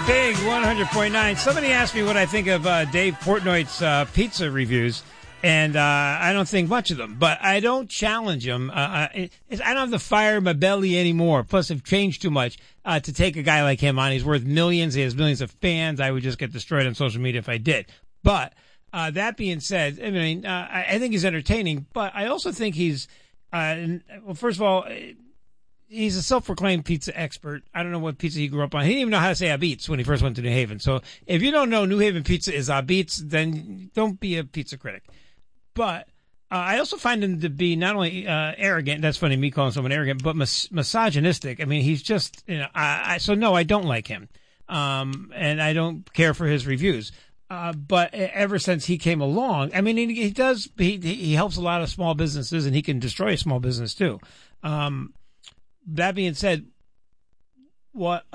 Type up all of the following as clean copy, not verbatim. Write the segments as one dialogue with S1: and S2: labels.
S1: Big 100.9. Somebody asked me what I think of Dave Portnoy's pizza reviews, and I don't think much of them. But I don't challenge him. I don't have the fire in my belly anymore. Plus, I've changed too much to take a guy like him on. He's worth millions. He has millions of fans. I would just get destroyed on social media if I did. But that being said, I mean, I think he's entertaining. But I also think he's, well, first of all, he's a self-proclaimed pizza expert. I don't know what pizza he grew up on. He didn't even know how to say Abitz when he first went to New Haven. So if you don't know New Haven pizza is Abitz, then don't be a pizza critic. But I also find him to be not only arrogant, that's funny, me calling someone arrogant, but misogynistic. I mean, he's just, so no, I don't like him. And I don't care for his reviews. But ever since he came along, I mean, he helps a lot of small businesses, and he can destroy a small business too. That being said, what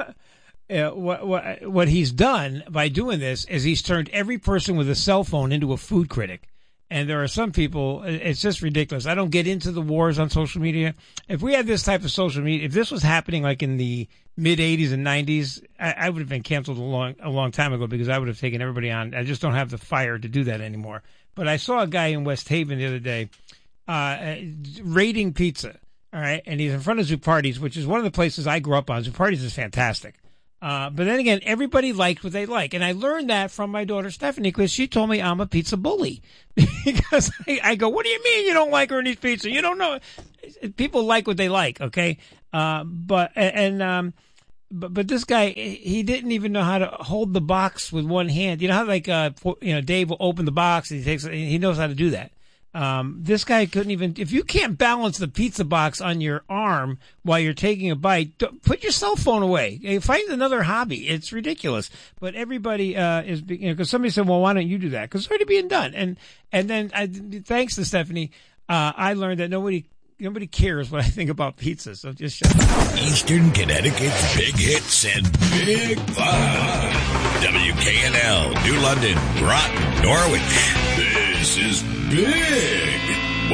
S1: he's done by doing this is he's turned every person with a cell phone into a food critic. And there are some people, it's just ridiculous. I don't get into the wars on social media. If we had this type of social media, if this was happening like in the mid-'80s and '90s, I would have been canceled a long time ago, because I would have taken everybody on. I just don't have the fire to do that anymore. But I saw a guy in West Haven the other day rating pizza. All right, and he's in front of Zupardi's, which is one of the places I grew up on. Zupardi's is fantastic. But then again, everybody likes what they like. And I learned that from my daughter, Stephanie, because she told me I'm a pizza bully. Because I go, what do you mean you don't like Ernie's Pizza? You don't know. People like what they like, okay? But this guy, he didn't even know how to hold the box with one hand. You know how Dave will open the box, and he knows how to do that. This guy couldn't even, if you can't balance the pizza box on your arm while you're taking a bite, put your cell phone away. Find another hobby. It's ridiculous. But everybody, because somebody said, well, why don't you do that? Because it's already being done. And then thanks to Stephanie, I learned that nobody cares what I think about pizza. So just shut up.
S2: Eastern Connecticut's big hits and big fun. WKNL, New London, Groton, Norwich. This is Big